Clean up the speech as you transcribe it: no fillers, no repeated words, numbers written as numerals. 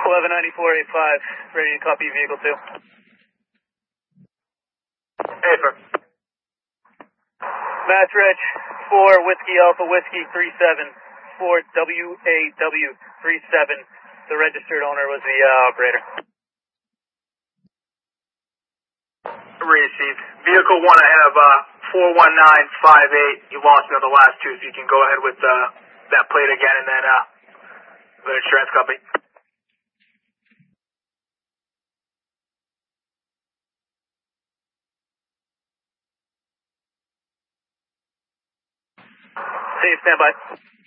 119485, ready to copy vehicle 2. Hey, sir. Mass Reg 4 Whiskey Alpha Whiskey 37 for WAW 37. The registered owner was the operator. Received. Vehicle 1, I have 41958. You lost me on the last two, so you can go ahead with that plate again and then the insurance company. Safe, stand by.